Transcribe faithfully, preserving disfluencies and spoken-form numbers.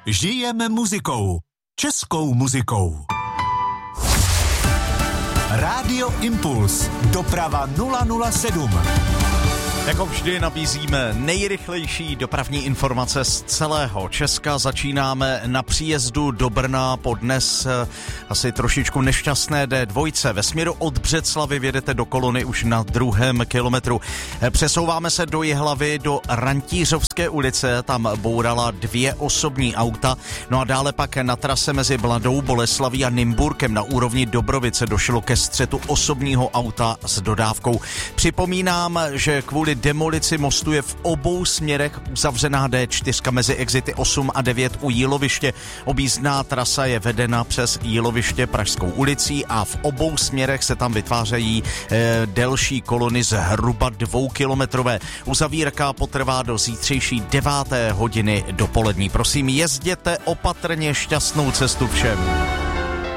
Žijeme muzikou. Českou muzikou. Rádio Impuls. Doprava nula nula sedm. Jako vždy nabízíme nejrychlejší dopravní informace z celého Česka. Začínáme na příjezdu do Brna po dnes asi trošičku nešťastné dé dva. Ve směru od Břeclavy vědete do kolony už na druhém kilometru. Přesouváme se do Jihlavy, do Rantířovské ulice, tam bourala dvě osobní auta. No a dále pak na trase mezi Bladou, Boleslaví a Nymburkem na úrovni Dobrovice došlo ke střetu osobního auta s dodávkou. Připomínám, že kvůli demolici mostu je v obou směrech uzavřená dé čtyři mezi exity osm a devět u Jíloviště. Objízdná trasa je vedena přes Jíloviště Pražskou ulicí a v obou směrech se tam vytvářejí eh, delší kolony zhruba dvoukilometrové. Uzavírka potrvá do zítřejší deváté hodiny dopolední. Prosím, jezděte opatrně, šťastnou cestu všem.